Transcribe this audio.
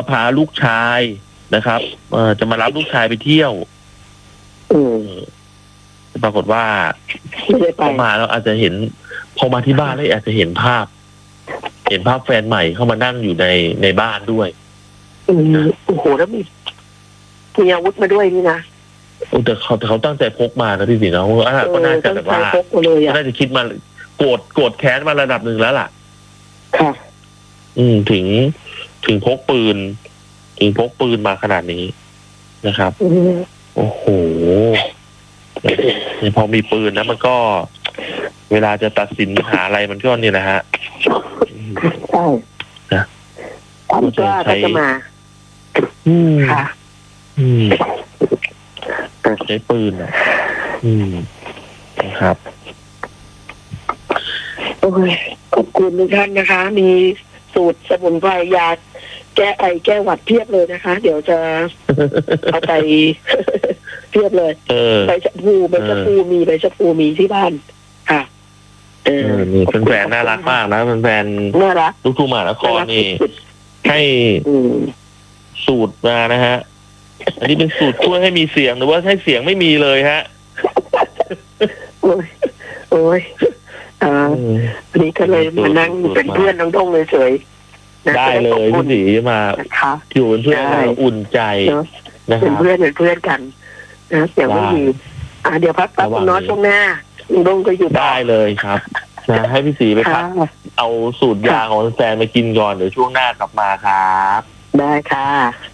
พาลูกชายนะครับจะมารับลูกชายไปเที่ยวปรากฏว่าพอมาแล้วอาจจะเห็นพอมาที่บ้านแล้วอาจจะเห็นภาพแฟนใหม่เข้ามานั่งอยู่ในบ้านด้วยโอ้โหแล้วมีอาวุธมาด้วยนี่นะแต่เขาตั้งใจพกมานะพี่สิน้องก็น่าจะแบบว่าน่าจะคิดมาโกรธแค้นมาระดับหนึ่งแล้วล่ะค่ะถึงพกปืนมาขนาดนี้นะครับโอ้โหพอมีปืนนะมันก็เวลาจะตัดสินหาอะไรมันก็เนี่ยนะฮะใช่นะก็จะมาค่ะใช้ปืนนะครับโอ้ยขอบคุณทุกท่านนะคะ มีสูตรสมุนไพรยาแก้ไอแก้หวัดเพียบเลยนะคะเดี๋ยวจะเอาไปเพียบเลยใบชะพูมีใบชะพูมีที่บ้านค่ะนี่เป็นแฟนน่ารักมากนะเป็นแฟนน่ารักลูกทุ่งมหานครนี่ให้สูตรมานะฮะอันนี้เป็นสูตรช่วยให้มีเสียงหรือว่าให้เสียงไม่มีเลยฮะโอ้ยวันนี้ก็เลยมานั่งเป็นเพื่อนน้องดงเลยเฉยได้เลยพี่ศรีมาอยู่เป็นเพื่อนอุ่นใจเป็นเพื่อนกันนะเสียงไม่มีเดี๋ยวพักคุณน้อยช่วงหน้าน้องดงก็อยู่ได้เลยครับนะให้พี่ศรีไปพักเอาสูตรยาของแฟนมากินก่อนเดี๋ยวช่วงหน้ากลับมาครับได้ค่ะ